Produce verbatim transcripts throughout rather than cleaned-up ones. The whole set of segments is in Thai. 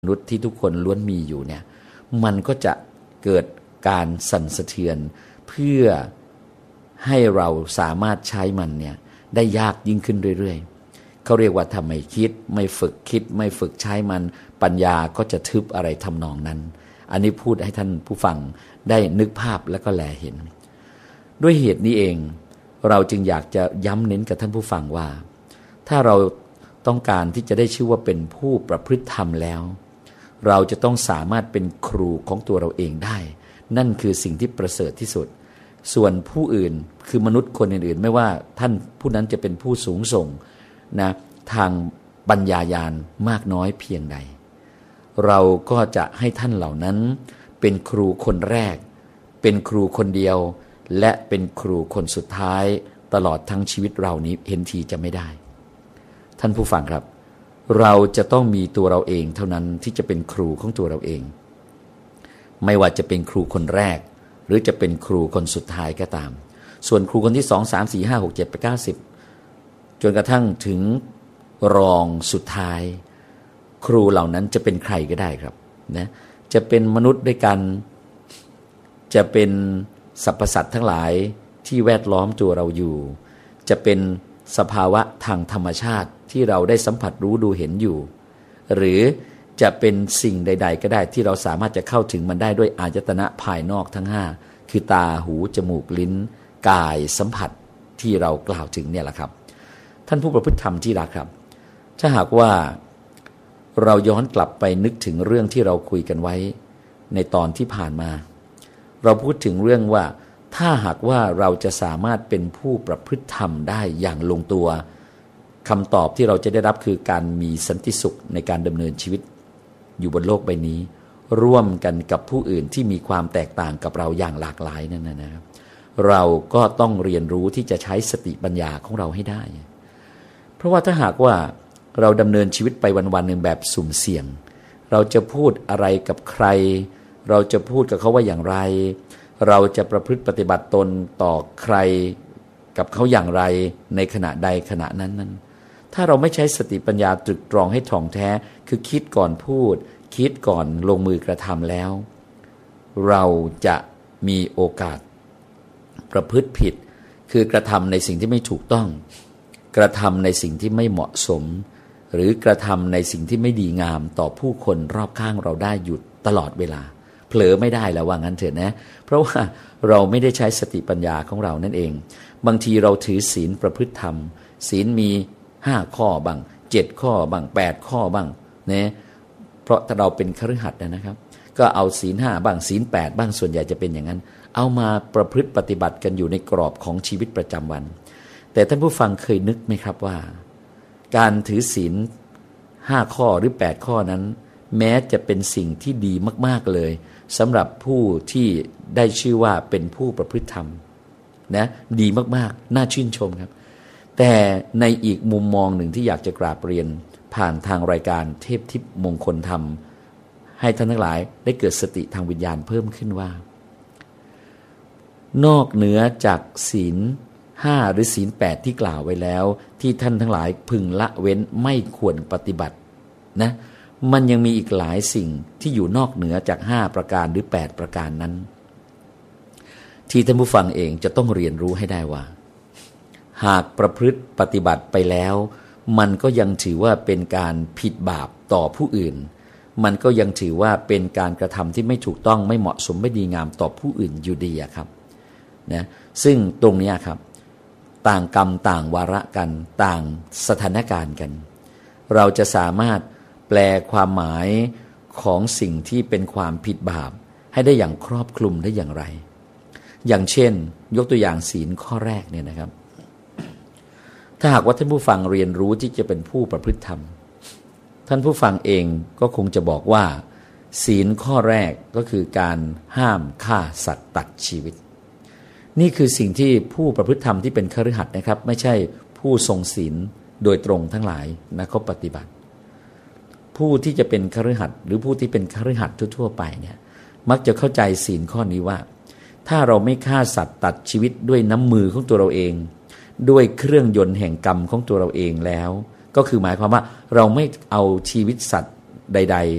มนุษย์ที่ทุกคนล้วนมีอยู่เนี่ยมันก็จะเกิดการสั่นสะเทือนเพื่อให้เราสามารถใช้มันเนี่ยได้ยากยิ่งขึ้นเรื่อยๆเขาเรียกว่าทำไมคิดไม่ฝึกคิดไม่ฝึกใช้มันปัญญาก็จะทึบอะไรทำนองนั้นอันนี้พูดให้ท่านผู้ฟังได้นึกภาพและก็แลเห็นด้วยเหตุนี้เองเราจึงอยากจะย้ำเน้นกับท่านผู้ฟังว่าถ้าเราต้องการที่จะได้ชื่อว่าเป็นผู้ประพฤติธรรมแล้วเราจะต้องสามารถเป็นครูของตัวเราเองได้นั่นคือสิ่งที่ประเสริฐที่สุดส่วนผู้อื่นคือมนุษย์คนอื่นๆไม่ว่าท่านผู้นั้นจะเป็นผู้สูงส่งนะทางปัญญาญาณมากน้อยเพียงใดเราก็จะให้ท่านเหล่านั้นเป็นครูคนแรกเป็นครูคนเดียวและเป็นครูคนสุดท้ายตลอดทั้งชีวิตเรานี้เห็นทีจะไม่ได้ท่านผู้ฟังครับเราจะต้องมีตัวเราเองเท่านั้นที่จะเป็นครูของตัวเราเองไม่ว่าจะเป็นครูคนแรกหรือจะเป็นครูคนสุดท้ายก็ตามส่วนครูคนที่สองสามสี่ห้าหกเจ็ดแปดเก้าสิบจนกระทั่งถึงรองสุดท้ายครูเหล่านั้นจะเป็นใครก็ได้ครับนะจะเป็นมนุษย์ด้วยกันจะเป็นสรรพสัตว์ทั้งหลายที่แวดล้อมตัวเราอยู่จะเป็นสภาวะทางธรรมชาติที่เราได้สัมผัสรู้ดูเห็นอยู่หรือจะเป็นสิ่งใดๆก็ได้ที่เราสามารถจะเข้าถึงมันได้ด้วยอายตนะภายนอกทั้งห้าคือตาหูจมูกลิ้นกายสัมผัสที่เรากล่าวถึงเนี่ยแหละครับท่านผู้ประพฤติธรรมที่รักครับถ้าหากว่าเราย้อนกลับไปนึกถึงเรื่องที่เราคุยกันไว้ในตอนที่ผ่านมาเราพูดถึงเรื่องว่าถ้าหากว่าเราจะสามารถเป็นผู้ประพฤติธรรมได้อย่างลงตัวคำตอบที่เราจะได้รับคือการมีสันติสุขในการดำเนินชีวิตอยู่บนโลกใบนี้ร่วมกันกับผู้อื่นที่มีความแตกต่างกับเราอย่างหลากหลายนั่นนะครับเราก็ต้องเรียนรู้ที่จะใช้สติปัญญาของเราให้ได้เพราะว่าถ้าหากว่าเราดำเนินชีวิตไปวันๆหนึ่งแบบสุ่มเสี่ยงเราจะพูดอะไรกับใครเราจะพูดกับเขาว่าอย่างไรเราจะประพฤติปฏิบัติตนต่อใครกับเขาอย่างไรในขณะใดขณะนั้นนั้นถ้าเราไม่ใช้สติปัญญาตรึกตรองให้ถ่องแท้คือคิดก่อนพูดคิดก่อนลงมือกระทำแล้วเราจะมีโอกาสประพฤติผิดคือกระทำในสิ่งที่ไม่ถูกต้องกระทำในสิ่งที่ไม่เหมาะสมหรือกระทำในสิ่งที่ไม่ดีงามต่อผู้คนรอบข้างเราได้อยู่ตลอดเวลาเผลอไม่ได้แล้วว่างั้นเถอะนะเพราะว่าเราไม่ได้ใช้สติปัญญาของเรานั่นเองบางทีเราถือศีลประพฤติธรรมศีลมีห้าข้อบ้างเจ็ดข้อบ้างแปดข้อบ้างนะเพราะถ้าเราเป็นคฤหัสถ์นะครับก็เอาศีลห้าบ้างศีลแปดบ้างส่วนใหญ่จะเป็นอย่างนั้นเอามาประพฤติปฏิบัติกันอยู่ในกรอบของชีวิตประจำวันแต่ท่านผู้ฟังเคยนึกไหมครับว่าการถือศีลห้าข้อหรือแปดข้อนั้นแม้จะเป็นสิ่งที่ดีมากๆเลยสำหรับผู้ที่ได้ชื่อว่าเป็นผู้ประพฤติธรรมนะดีมากๆน่าชื่นชมครับแต่ในอีกมุมมองหนึ่งที่อยากจะกราบเรียนผ่านทางรายการเทพทิพย์มงคลธรรมให้ท่านทั้งหลายได้เกิดสติทางวิญญาณเพิ่มขึ้นว่านอกเหนือจากศีลห้าหรือศีลแปดที่กล่าวไว้แล้วที่ท่านทั้งหลายพึงละเว้นไม่ควรปฏิบัตินะมันยังมีอีกหลายสิ่งที่อยู่นอกเหนือจากห้าประการหรือแปดประการนั้นที่ท่านผู้ฟังเองจะต้องเรียนรู้ให้ได้ว่าหากประพฤติปฏิบัติไปแล้วมันก็ยังถือว่าเป็นการผิดบาปต่อผู้อื่นมันก็ยังถือว่าเป็นการกระทำที่ไม่ถูกต้องไม่เหมาะสมไม่ดีงามต่อผู้อื่นอยู่ดีครับนะซึ่งตรงนี้ครับต่างกรรมต่างวาระกันต่างสถานการณ์กันเราจะสามารถแปลความหมายของสิ่งที่เป็นความผิดบาปให้ได้อย่างครอบคลุมได้อย่างไรอย่างเช่นยกตัวอย่างศีลข้อแรกเนี่ยนะครับถ้าหากว่าท่านผู้ฟังเรียนรู้ที่จะเป็นผู้ประพฤติธรรมท่านผู้ฟังเองก็คงจะบอกว่าศีลข้อแรกก็คือการห้ามฆ่าสัตว์ตัดชีวิตนี่คือสิ่งที่ผู้ประพฤติธรรมที่เป็นคฤหัสถ์นะครับไม่ใช่ผู้ทรงศีลโดยตรงทั้งหลายนะเขาปฏิบัติผู้ที่จะเป็นคฤหัสถ์หรือผู้ที่เป็นคฤหัสถ์ทั่วๆไปเนี่ยมักจะเข้าใจศีลข้อนี้ว่าถ้าเราไม่ฆ่าสัตว์ตัดชีวิตด้วยน้ำมือของตัวเราเองด้วยเครื่องยนต์แห่งกรรมของตัวเราเองแล้วก็คือหมายความว่าเราไม่เอาชีวิตสัตว์ใด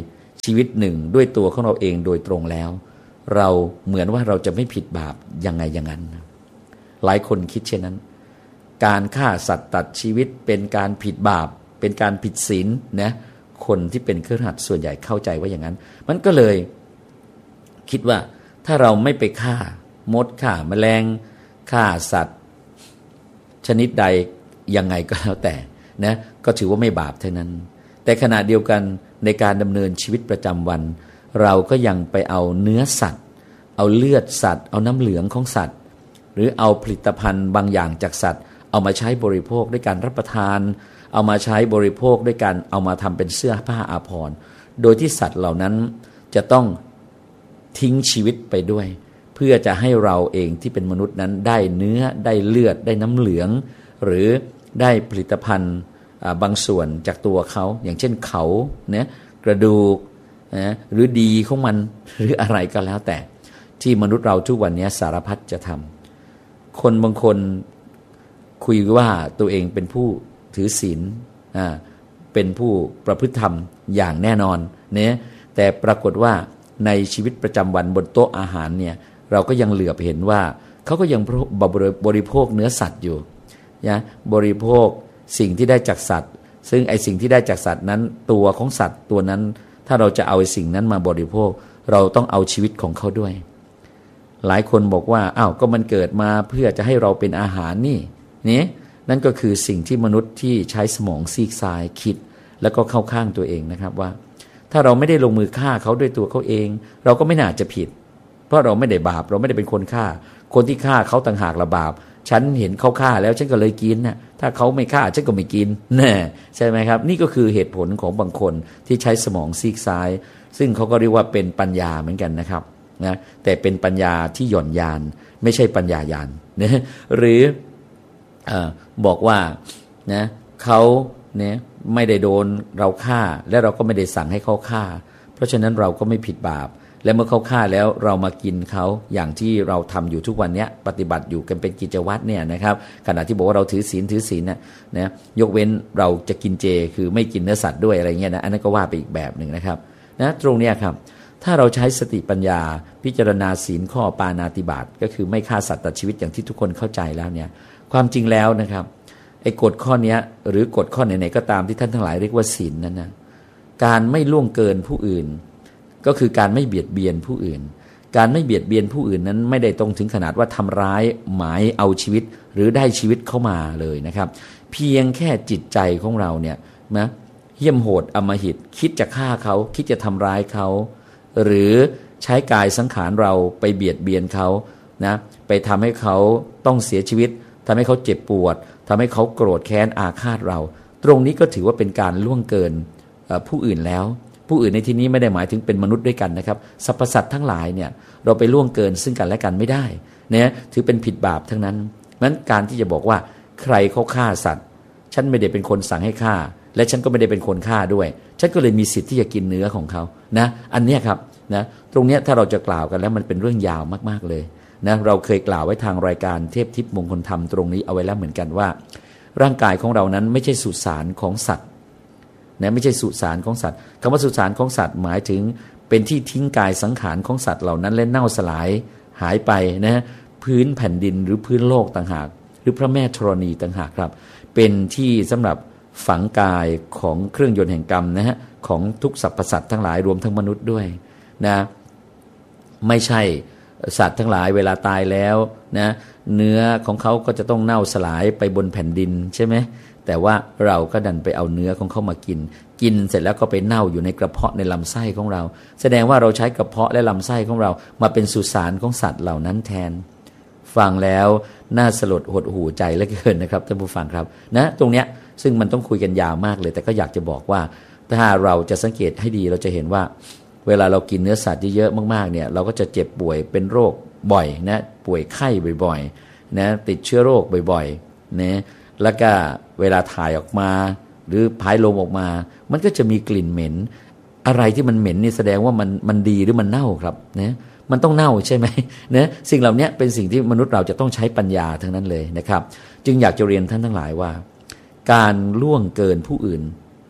ชีวิตหนึ่งด้วยตัวของเราเองโดยตรงแล้วเราเหมือนว่าเราจะไม่ผิดบาปยังไงอย่างนั้นหลายคนคิดเช่นนั้นการฆ่าสัตว์ตัดชีวิตเป็นการผิดบาปเป็นการผิดศีลนะคนที่เป็นคฤหัสถ์ส่วนใหญ่เข้าใจว่าอย่างนั้นมันก็เลยคิดว่าถ้าเราไม่ไปฆ่ามดฆ่าแมลงฆ่าสัตว์ชนิดใดยังไงก็แล้วแต่นะก็ถือว่าไม่บาปเท่านั้นแต่ขณะเดียวกันในการดำเนินชีวิตประจำวันเราก็ยังไปเอาเนื้อสัตว์เอาเลือดสัตว์เอาน้ำเหลืองของสัตว์หรือเอาผลิตภัณฑ์บางอย่างจากสัตว์เอามาใช้บริโภคด้วยการรับประทานเอามาใช้บริโภคด้วยการเอามาทำเป็นเสื้อผ้าอาภรณ์โดยที่สัตว์เหล่านั้นจะต้องทิ้งชีวิตไปด้วยเพื่อจะให้เราเองที่เป็นมนุษย์นั้นได้เนื้อได้เลือดได้น้ำเหลืองหรือได้ผลิตภัณฑ์บางส่วนจากตัวเขาอย่างเช่นเขาเนี่ยกระดูกนะหรือดีของมันหรืออะไรก็แล้วแต่ที่มนุษย์เราทุกวันนี้สารพัดจะทำคนบางคนคุยว่าตัวเองเป็นผู้ถือศีลอ่าเป็นผู้ประพฤติธรรมอย่างแน่นอนเนี่ยแต่ปรากฏว่าในชีวิตประจำวันบนโต๊ะอาหารเนี่ยเราก็ยังเหลือบเห็นว่าเขาก็ยังบริโภคเนื้อสัตว์อยู่นะบริโภคสิ่งที่ได้จากสัตว์ซึ่งไอสิ่งที่ได้จากสัตว์นั้นตัวของสัตว์ตัวนั้นถ้าเราจะเอาสิ่งนั้นมาบริโภคเราต้องเอาชีวิตของเขาด้วยหลายคนบอกว่าอ้าวก็มันเกิดมาเพื่อจะให้เราเป็นอาหารนี่นี่นั่นก็คือสิ่งที่มนุษย์ที่ใช้สมองซีกซ้ายคิดแล้วก็เข้าข้างตัวเองนะครับว่าถ้าเราไม่ได้ลงมือฆ่าเขาด้วยตัวเขาเองเราก็ไม่น่าจะผิดเพราะเราไม่ได้บาปเราไม่ได้เป็นคนฆ่าคนที่ฆ่าเขาต่างหากละบาปฉันเห็นเขาฆ่าแล้วฉันก็เลยกินน่ะถ้าเขาไม่ฆ่าฉันก็ไม่กินแน่ใช่ไหมครับนี่ก็คือเหตุผลของบางคนที่ใช้สมองซีกซ้ายซึ่งเขาก็เรียกว่าเป็นปัญญาเหมือนกันนะครับนะแต่เป็นปัญญาที่หย่อนยานไม่ใช่ปัญญายานนะหรือเอ่อบอกว่านะเขาเนี่ยไม่ได้โดนเราฆ่าและเราก็ไม่ได้สั่งให้เขาฆ่าเพราะฉะนั้นเราก็ไม่ผิดบาปและเมื่อเขาฆ่าแล้วเรามากินเขาอย่างที่เราทำอยู่ทุกวันนี้ปฏิบัติอยู่กันเป็นกิจวัตรเนี่ยนะครับขณะที่บอกว่าเราถือศีลถือศีลนะนะยกเว้นเราจะกินเจคือไม่กินเนื้อสัตว์ด้วยอะไรเงี้ยนะอันนั้นก็ว่าไปอีกแบบหนึ่งนะครับนะตรงเนี้ยครับถ้าเราใช้สติปัญญาพิจารณาศีลข้อปาณาติบาตก็คือไม่ฆ่าสัตว์ตัดชีวิตอย่างที่ทุกคนเข้าใจแล้วเนี่ยความจริงแล้วนะครับไอ้กฎข้อนี้หรือกฎข้อไหนๆก็ตามที่ท่านทั้งหลายเรียกว่าศีลนั้นนะการไม่ล่วงเกินผู้อื่นก็คือการไม่เบียดเบียนผู้อื่นการไม่เบียดเบียนผู้อื่นนั้นไม่ได้ตรงถึงขนาดว่าทำร้ายหมายเอาชีวิตหรือได้ชีวิตเข้ามาเลยนะครับเพียงแค่จิตใจของเราเนี่ยนะเหี้ยมโหดอำมหิตคิดจะฆ่าเขาคิดจะทำร้ายเขาหรือใช้กายสังขารเราไปเบียดเบียนเขานะไปทำให้เขาต้องเสียชีวิตทำให้เขาเจ็บปวดทำให้เขาโกรธแค้นอาฆาตเราตรงนี้ก็ถือว่าเป็นการล่วงเกินผู้อื่นแล้วผู้อื่นในที่นี้ไม่ได้หมายถึงเป็นมนุษย์ด้วยกันนะครับสรรพสัตว์ทั้งหลายเนี่ยเราไปล่วงเกินซึ่งกันและกันไม่ได้เนี่ยถือเป็นผิดบาปทั้งนั้นงั้นการที่จะบอกว่าใครเขาฆ่าสัตว์ฉันไม่ได้เป็นคนสั่งให้ฆ่าและฉันก็ไม่ได้เป็นคนฆ่าด้วยฉันก็เลยมีสิทธิ์ที่จะกินเนื้อของเขานะอันเนี้ยครับนะตรงเนี้ยถ้าเราจะกล่าวกันแล้วมันเป็นเรื่องยาวมากๆเลยนะเราเคยกล่าวไว้ทางรายการเทพทิพย์มงคลธรรมตรงนี้เอาไว้แล้วเหมือนกันว่าร่างกายของเรานั้นไม่ใช่สุสานของสัตว์นะไม่ใช่สุสานของสัตว์คำว่าสุสานของสัตว์หมายถึงเป็นที่ทิ้งกายสังขารของสัตว์เหล่านั้นและเน่าสลายหายไปนะพื้นแผ่นดินหรือพื้นโลกต่างหากหรือพระแม่ธรณีต่างหากครับเป็นที่สำหรับฝังกายของเครื่องยนต์แห่งกรรมนะฮะของทุกสรรพสัตว์ทั้งหลายรวมทั้งมนุษย์ด้วยนะไม่ใช่สัตว์ทั้งหลายเวลาตายแล้วนะเนื้อของเขาก็จะต้องเน่าสลายไปบนแผ่นดินใช่ไหมแต่ว่าเราก็ดันไปเอาเนื้อของเขามากินกินเสร็จแล้วก็ไปเน่าอยู่ในกระเพาะในลำไส้ของเราแสดงว่าเราใช้กระเพาะและลำไส้ของเรามาเป็นสุสานของสัตว์เหล่านั้นแทนฟังแล้วน่าสลดหดหู่ใจเหลือเกินนะครับท่านผู้ฟังครับนะตรงเนี้ยซึ่งมันต้องคุยกันยาวมากเลยแต่ก็อยากจะบอกว่าถ้าเราจะสังเกตให้ดีเราจะเห็นว่าเวลาเรากินเนื้อสัตว์เยอะๆมากๆเนี่ยเราก็จะเจ็บป่วยเป็นโรคบ่อยนะป่วยไข้บ่อยๆนะติดเชื้อโรคบ่อยๆนะแล้วก็เวลาถ่ายออกมาหรือพายลมออกมามันก็จะมีกลิ่นเหม็นอะไรที่มันเหม็นนี่แสดงว่ามันมันดีหรือมันเน่าครับนะมันต้องเน่าใช่ไหมนะสิ่งเหล่านี้เป็นสิ่งที่มนุษย์เราจะต้องใช้ปัญญาทั้งนั้นเลยนะครับจึงอยากจะเรียนท่านทั้งหลายว่าการล่วงเกินผู้อื่น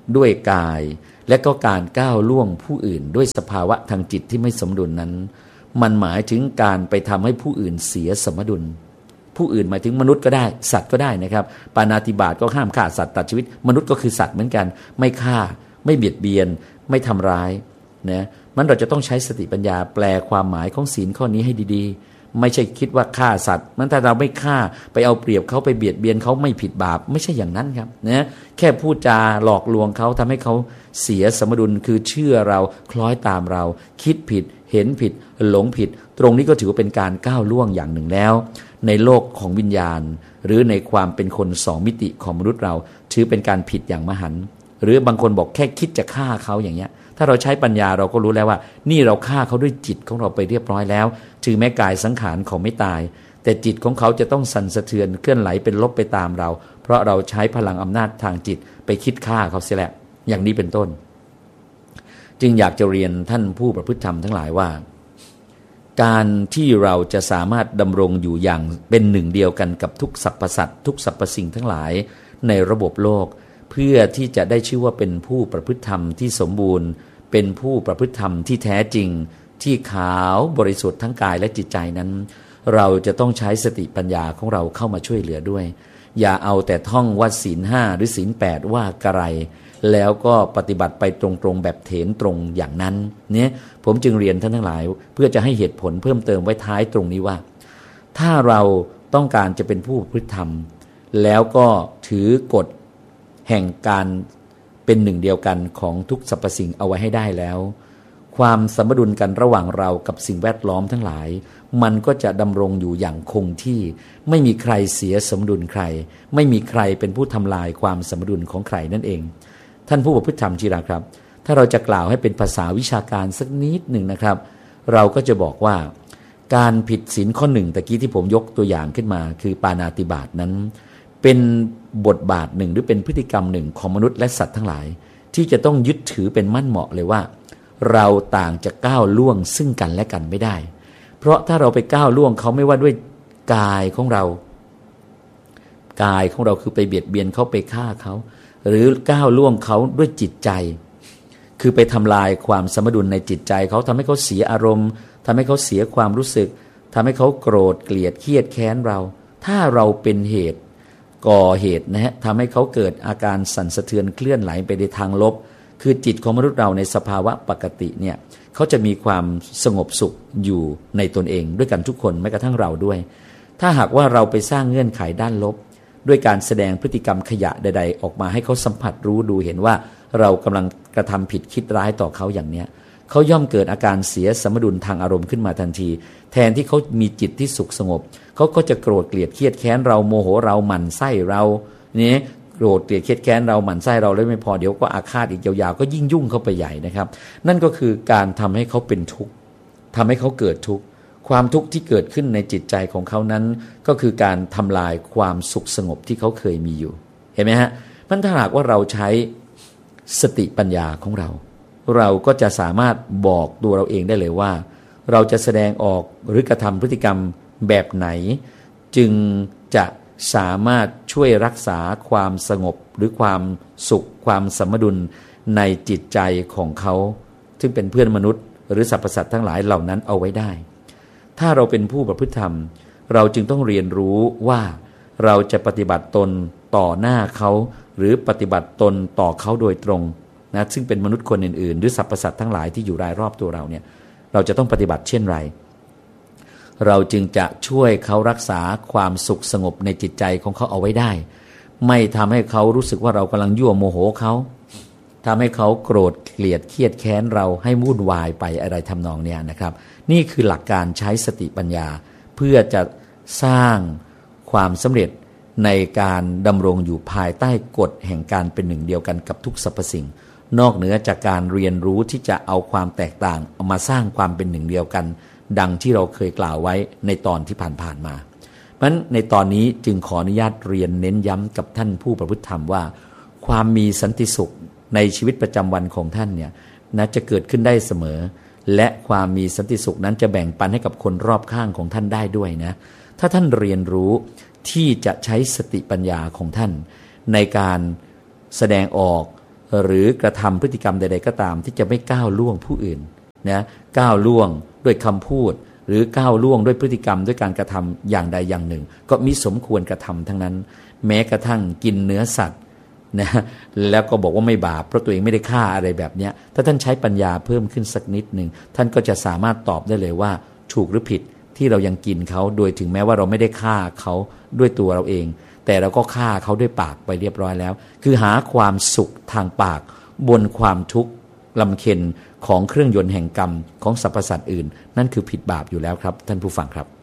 ด้วยกายและก็การก้าวล่วงผู้อื่นด้วยสภาวะทางจิตที่ไม่สมดุลนั้นมันหมายถึงการไปทำให้ผู้อื่นเสียสมดุลผู้อื่นหมายถึงมนุษย์ก็ได้สัตว์ก็ได้นะครับปาณาติบาตก็ห้ามฆ่าสัตว์ตัดชีวิตมนุษย์ก็คือสัตว์เหมือนกันไม่ฆ่าไม่เบียดเบียนไม่ทำร้ายนะมันเราจะต้องใช้สติปัญญาแปลความหมายของศีลข้อนี้ให้ดีๆไม่ใช่คิดว่าฆ่าสัตว์มันถ้าเราไม่ฆ่าไปเอาเปรียบเขาไปเบียดเบียนเขาไม่ผิดบาปไม่ใช่อย่างนั้นครับนะแค่พูดจาหลอกลวงเขาทำให้เขาเสียสมดุลคือเชื่อเราคล้อยตามเราคิดผิดเห็นผิดหลงผิดตรงนี้ก็ถือว่าเป็นการก้าวล่วงอย่างหนึ่งแล้วในโลกของวิญญาณหรือในความเป็นคนสองมิติของมนุษย์เราถือเป็นการผิดอย่างมหันต์หรือบางคนบอกแค่คิดจะฆ่าเขาอย่างเงี้ยถ้าเราใช้ปัญญาเราก็รู้แล้วว่านี่เราฆ่าเขาด้วยจิตของเราไปเรียบร้อยแล้วถึงแม้กายสังขารเขาไม่ตายแต่จิตของเขาจะต้องสั่นสะเทือนเคลื่อนไหลเป็นลบไปตามเราเพราะเราใช้พลังอำนาจทางจิตไปคิดฆ่าเขาเสียแล้วอย่างนี้เป็นต้นจึงอยากจะเรียนท่านผู้ประพฤติธรรมทั้งหลายว่าการที่เราจะสามารถดำรงอยู่อย่างเป็นหนึ่งเดียวกันกับทุกสรรพสัตว์ทุกสรรพสิ่งทั้งหลายในระบบโลกเพื่อที่จะได้ชื่อว่าเป็นผู้ประพฤติธรรมที่สมบูรณ์เป็นผู้ประพฤติธรรมที่แท้จริงที่ขาวบริสุทธิ์ทั้งกายและจิตใจนั้นเราจะต้องใช้สติปัญญาของเราเข้ามาช่วยเหลือด้วยอย่าเอาแต่ท่องว่าศีลห้าหรือศีลแปดว่ากระไรแล้วก็ปฏิบัติไปตรงๆแบบเถนตรงอย่างนั้นเนี่ยผมจึงเรียนท่านทั้งหลายเพื่อจะให้เหตุผลเพิ่มเติมไว้ท้ายตรงนี้ว่าถ้าเราต้องการจะเป็นผู้ประพฤติธรรมแล้วก็ถือกฎแห่งการเป็นหนึ่งเดียวกันของทุกสรรพสิ่งเอาไว้ให้ได้แล้วความสมดุลกันระหว่างเรากับสิ่งแวดล้อมทั้งหลายมันก็จะดำรงอยู่อย่างคงที่ไม่มีใครเสียสมดุลใครไม่มีใครเป็นผู้ทำลายความสมดุลของใครนั่นเองท่านผู้ประพฤติธรรมที่รักครับถ้าเราจะกล่าวให้เป็นภาษาวิชาการสักนิดหนึ่งนะครับเราก็จะบอกว่าการผิดศีลข้อหนึ่งตะกี้ที่ผมยกตัวอย่างขึ้นมาคือปาณาติบาตนั้นเป็นบทบาทหนึ่งหรือเป็นพฤติกรรมหนึ่งของมนุษย์และสัตว์ทั้งหลายที่จะต้องยึดถือเป็นมั่นเหมาะเลยว่าเราต่างจะก้าวล่วงซึ่งกันและกันไม่ได้เพราะถ้าเราไปก้าวล่วงเขาไม่ว่าด้วยกายของเรากายของเราคือไปเบียดเบียนเขาไปฆ่าเขาหรือก้าวล่วงเขาด้วยจิตใจคือไปทำลายความสมดุลในจิตใจเขาทำให้เขาเสียอารมณ์ทำให้เขาเสียความรู้สึกทำให้เขาโกรธเกลียดเครียดแค้นเราถ้าเราเป็นเหตุก่อเหตุนะฮะทำให้เขาเกิดอาการสั่นสะเทือนเคลื่อนไหลไปในทางลบคือจิตของมนุษย์เราในสภาวะปกติเนี่ยเขาจะมีความสงบสุขอยู่ในตนเองด้วยกันทุกคนแม้กระทั่งเราด้วยถ้าหากว่าเราไปสร้างเงื่อนไขด้านลบด้วยการแสดงพฤติกรรมขยะใดๆออกมาให้เขาสัมผัสรู้ดูเห็นว่าเรากำลังกระทำผิดคิดร้ายต่อเขาอย่างเนี้ยเขาย่อมเกิดอาการเสียสมดุลทางอารมณ์ขึ้นมาทันทีแทนที่เขามีจิตที่สุขสงบเขาก็จะโกรธเกลียดเครียดแค้นเราโมโหเราหมั่นไส้เราเนี่ยโกรธเกลียดเครียดแค้นเราหมั่นไส้เราแล้วไม่พอเดี๋ยวก็อาฆาตอีกยาวๆก็ยิ่งยุ่งเข้าไปใหญ่นะครับนั่นก็คือการทำให้เขาเป็นทุกข์ทำให้เขาเกิดทุกข์ความทุกข์ที่เกิดขึ้นในจิตใจของเขานั้นก็คือการทำลายความสุขสงบที่เขาเคยมีอยู่เห็นไหมฮะมันถ้าหากว่าเราใช้สติปัญญาของเราเราก็จะสามารถบอกตัวเราเองได้เลยว่าเราจะแสดงออกหรือกระทำพฤติกรรมแบบไหนจึงจะสามารถช่วยรักษาความสงบหรือความสุขความสมดุลในจิตใจของเขาซึ่งเป็นเพื่อนมนุษย์หรือสรรพสัตว์ทั้งหลายเหล่านั้นเอาไว้ได้ถ้าเราเป็นผู้ประพฤติธรรมเราจึงต้องเรียนรู้ว่าเราจะปฏิบัติตนต่อหน้าเขาหรือปฏิบัติตนต่อเขาโดยตรงนะซึ่งเป็นมนุษย์คนอื่นๆหรือสรรพสัตว์ทั้งหลายที่อยู่รายรอบตัวเราเนี่ยเราจะต้องปฏิบัติเช่นไรเราจึงจะช่วยเขารักษาความสุขสงบในจิตใจของเขาเอาไว้ได้ไม่ทำให้เขารู้สึกว่าเรากำลังยั่วโมโหเขาทำให้เขาโกรธเกลียดเครียดแค้นเราให้วุ่นวายไปอะไรทำนองเนี้ยนะครับนี่คือหลักการใช้สติปัญญาเพื่อจะสร้างความสำเร็จในการดำรงอยู่ภายใต้กฎแห่งการเป็นหนึ่งเดียวกันกับทุกสรรพสิ่งนอกเหนือจากการเรียนรู้ที่จะเอาความแตกต่างเอามาสร้างความเป็นหนึ่งเดียวกันดังที่เราเคยกล่าวไว้ในตอนที่ผ่านๆมาเพราะฉะนั้นในตอนนี้จึงขออนุญาตเรียนเน้นย้ำกับท่านผู้ประพฤติธรรมว่าความมีสันติสุขในชีวิตประจำวันของท่านเนี่ยนะจะเกิดขึ้นได้เสมอและความมีสันติสุขนั้นจะแบ่งปันให้กับคนรอบข้างของท่านได้ด้วยนะถ้าท่านเรียนรู้ที่จะใช้สติปัญญาของท่านในการแสดงออกหรือกระทำพฤติกรรมใดๆก็ตามที่จะไม่ก้าวล่วงผู้อื่นนะก้าวล่วงด้วยคำพูดหรือก้าวล่วงด้วยพฤติกรรมด้วยการกระทำอย่างใดอย่างหนึ่งก็มิสมควรกระทำทั้งนั้นแม้กระทั่งกินเนื้อสัตว์นะแล้วก็บอกว่าไม่บาปเพราะตัวเองไม่ได้ฆ่าอะไรแบบนี้ถ้าท่านใช้ปัญญาเพิ่มขึ้นสักนิดหนึ่งท่านก็จะสามารถตอบได้เลยว่าถูกหรือผิดที่เรายังกินเขาโดยถึงแม้ว่าเราไม่ได้ฆ่าเขาด้วยตัวเราเองแต่เราก็ฆ่าเขาด้วยปากไปเรียบร้อยแล้วคือหาความสุขทางปากบนความทุกข์ลำเค็ญของเครื่องยนต์แห่งกรรมของสรรพสัตว์อื่นนั่นคือผิดบาปอยู่แล้วครับท่านผู้ฟังครับ